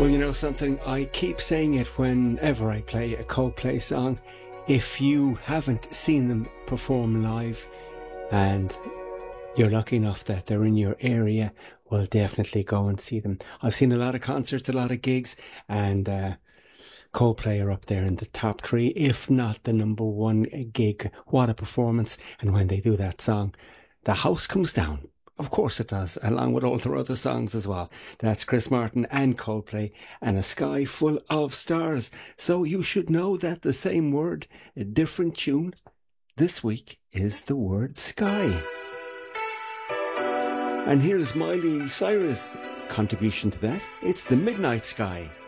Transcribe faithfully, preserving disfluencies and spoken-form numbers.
Well, you know something, I keep saying it whenever I play a Coldplay song. If you haven't seen them perform live and you're lucky enough that they're in your area, well, definitely go and see them. I've seen a lot of concerts, a lot of gigs, and uh, Coldplay are up there in the top three, if not the number one gig. What a performance. And when they do that song, the house comes down. Of course it does, along with all their other songs as well. That's Chris Martin and Coldplay and A Sky Full of Stars. So you should know that the same word, a different tune, this week is the word sky. And here's Miley Cyrus' contribution to that. It's the Midnight Sky.